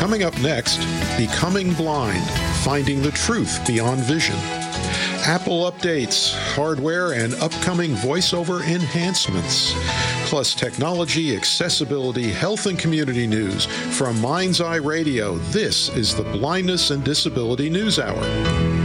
Coming up next, Becoming Blind, Finding the Truth Beyond Vision. Apple updates, hardware, and upcoming voiceover enhancements. Plus technology, accessibility, health, and community news. From Mind's Eye Radio, this is the Blindness and Disability News Hour.